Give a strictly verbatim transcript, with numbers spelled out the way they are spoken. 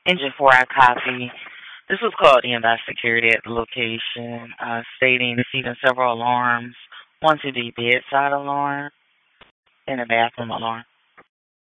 Engine four, I copy. This was called in by security at the location, uh, stating receiving several alarms, one to the bedside alarm and a bathroom alarm.